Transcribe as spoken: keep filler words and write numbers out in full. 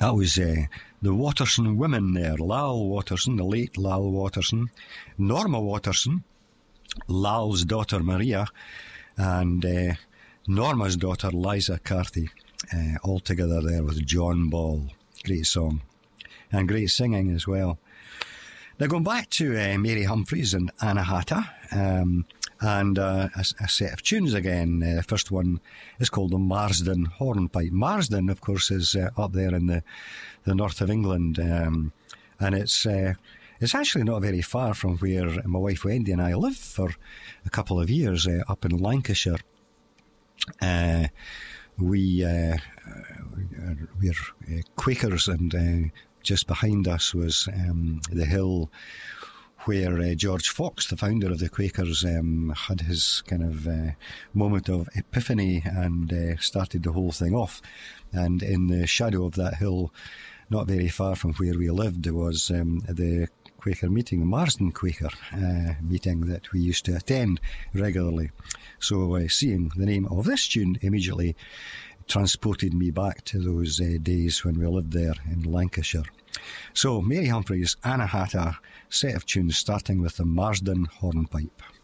That was uh, the Waterson women there. Lal Waterson, the late Lal Waterson, Norma Waterson, Lal's daughter Maria, and uh, Norma's daughter Liza Carthy, uh, all together there with John Ball. Great song. And great singing as well. Now going back to uh, Mary Humphreys and Anahata, um, and uh, a, a set of tunes again. Uh, the first one is called the Marsden Hornpipe. Marsden, of course, is uh, up there in the, the north of England, um, and it's uh, it's actually not very far from where my wife Wendy and I lived for a couple of years, uh, up in Lancashire. Uh, we uh, we're uh, Quakers, and uh, just behind us was um, the hill where uh, George Fox, the founder of the Quakers, um, had his kind of uh, moment of epiphany and uh, started the whole thing off. And in the shadow of that hill, not very far from where we lived, there was um, the Quaker meeting, the Marsden Quaker uh, meeting that we used to attend regularly. So uh, seeing the name of this tune immediately transported me back to those uh, days when we lived there in Lancashire. So Mary Humphreys, Anahata, set of tunes starting with the Marsden Hornpipe.